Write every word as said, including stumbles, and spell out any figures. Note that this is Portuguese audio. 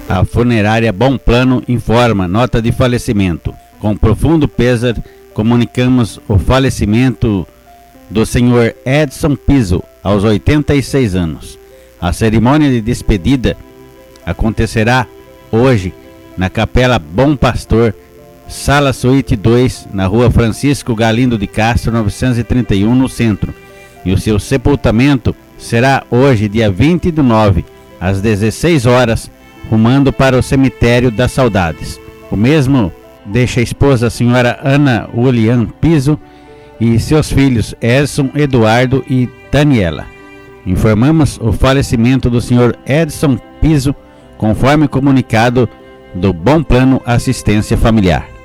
A funerária Bom Plano informa nota de falecimento. Com profundo pesar, comunicamos o falecimento do senhor Edson Piso, aos oitenta e seis anos. A cerimônia de despedida acontecerá hoje na Capela Bom Pastor, Sala Suíte dois, na rua Francisco Galindo de Castro, novecentos e trinta e um, no centro. E o seu sepultamento será hoje, dia vinte do nove, às dezesseis horas, rumando para o Cemitério das Saudades. O mesmo deixa a esposa, a senhora Ana Ulian Piso, e seus filhos Edson, Eduardo e Daniela. Informamos o falecimento do senhor Edson Piso, conforme comunicado do Bom Plano Assistência Familiar.